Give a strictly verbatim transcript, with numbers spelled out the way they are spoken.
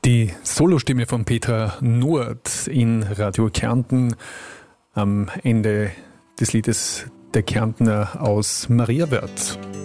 Die Solostimme von Petra Nurt in Radio Kärnten am Ende des Liedes Der Kärntner aus Mariawörth.